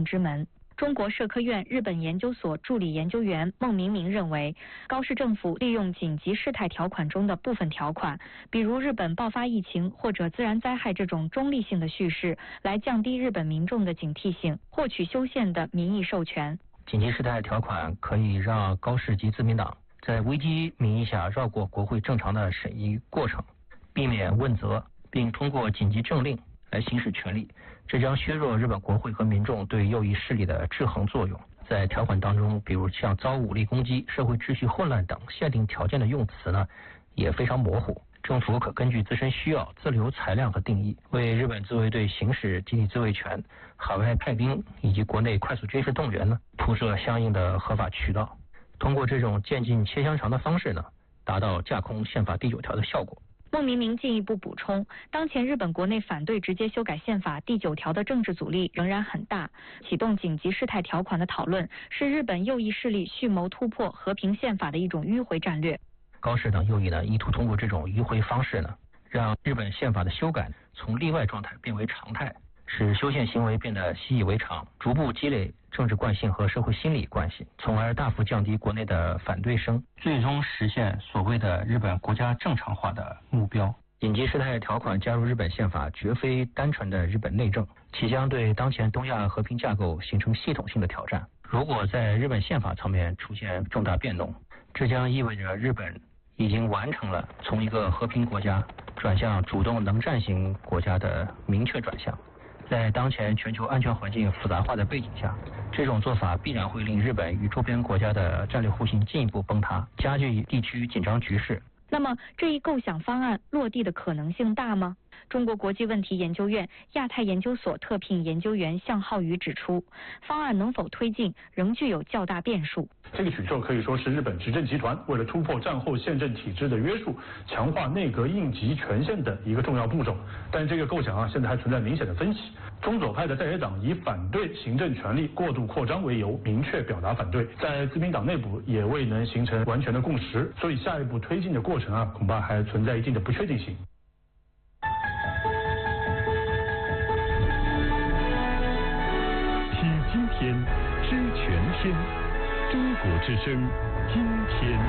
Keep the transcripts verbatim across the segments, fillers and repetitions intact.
之门。中国社科院日本研究所助理研究员孟明明认为，高市政府利用紧急事态条款中的部分条款，比如日本爆发疫情或者自然灾害这种中立性的叙事，来降低日本民众的警惕性，获取修宪的民意授权。 紧急事态条款可以让高市及自民党在危机名义下绕过国会正常的审议过程，避免问责，并通过紧急政令来行使权力，这将削弱日本国会和民众对右翼势力的制衡作用。在条款当中，比如像遭武力攻击、社会秩序混乱等限定条件的用词呢，也非常模糊。政府可根据自身需要自留裁量和定义，为日本自卫队行使集体自卫权、海外派兵以及国内快速军事动员呢，铺设相应的合法渠道。通过这种渐进切香肠的方式呢，达到架空宪法第九条的效果。 孟明明进一步补充，当前日本国内反对直接修改宪法第九条的政治阻力仍然很大，启动紧急事态条款的讨论是日本右翼势力蓄谋突破和平宪法的一种迂回战略。 高市等右翼呢，意图通过这种迂回方式呢，让日本宪法的修改从例外状态变为常态，使修宪行为变得习以为常，逐步积累政治惯性和社会心理关系，从而大幅降低国内的反对声，最终实现所谓的日本国家正常化的目标。紧急事态条款加入日本宪法绝非单纯的日本内政，其将对当前东亚和平架构形成系统性的挑战。如果在日本宪法层面出现重大变动，这将意味着日本已经完成了从一个和平国家转向主动能战型国家的明确转向。在当前全球安全环境复杂化的背景下，这种做法必然会令日本与周边国家的战略互信进一步崩塌，加剧地区紧张局势。 那么，这一构想方案落地的可能性大吗？中国国际问题研究院亚太研究所特聘研究员向浩宇指出，方案能否推进仍具有较大变数。 这个举措可以说是日本执政集团为了突破战后宪政体制的约束，强化内阁应急权限的一个重要步骤。但这个构想啊，现在还存在明显的分歧。中左派的在野党以反对行政权力过度扩张为由，明确表达反对，在自民党内部也未能形成完全的共识，所以下一步推进的过程啊，恐怕还存在一定的不确定性。 体今天，知全天。中国之声，今天。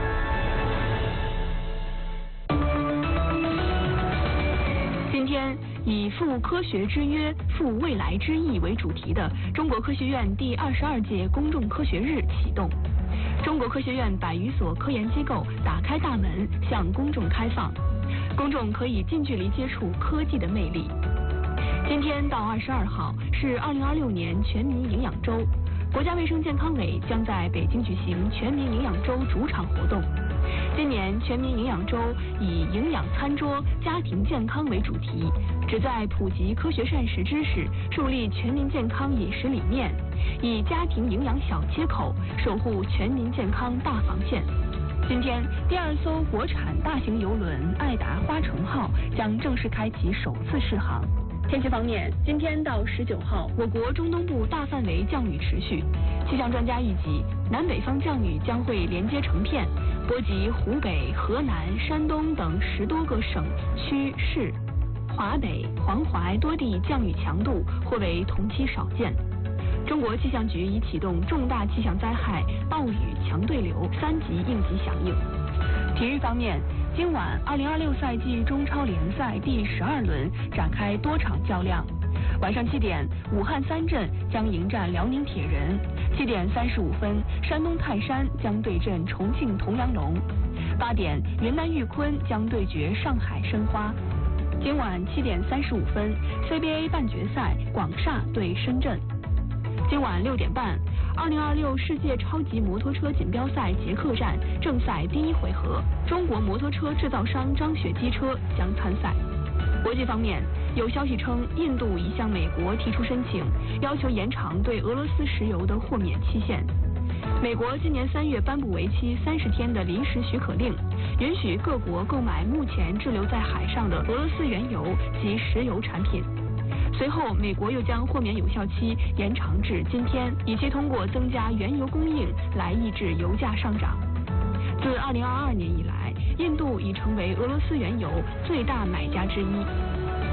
今天以赴科学之约，赴未来之意为主题的中国科学院第二十二届公众科学日启动。中国科学院百余所科研机构打开大门向公众开放，公众可以近距离接触科技的魅力。今天到二十二号是二零二六年全民营养周，国家卫生健康委将在北京举行全民营养周主场活动。今年全民营养周以营养餐桌、家庭健康为主题，旨在普及科学膳食知识，树立全民健康饮食理念，以家庭营养小切口守护全民健康大防线。今天，第二艘国产大型邮轮爱达花城号将正式开启首次试航。天气方面，今天到十九号，我国中东部大范围降雨持续。气象专家预计，南北方降雨将会连接成片，波及湖北、河南、山东等十多个省区市。华北、黄淮多地降雨强度或为同期少见。中国气象局已启动重大气象灾害暴雨强对流三级应急响应。体育方面，今晚二零二六赛季中超联赛第十二轮展开多场较量。晚上七点，武汉三镇将迎战辽宁铁人；七点三十五分，山东泰山将对阵重庆童阳龙；八点，云南玉坤将对决上海申花。今晚七点三十五分 ，C B A 半决赛，广厦对深圳。今晚六点半，二零二六世界超级摩托车锦标赛捷克站正赛第一回合，中国摩托车制造商张雪机车将参赛。国际方面，有消息称，印度已向美国提出申请，要求延长对俄罗斯石油的豁免期限。美国今年三月颁布为期三十天的临时许可令，允许各国购买目前滞留在海上的俄罗斯原油及石油产品。随后，美国又将豁免有效期延长至今天，以期通过增加原油供应来抑制油价上涨。自二零二二年以来，印度已成为俄罗斯原油最大买家之一。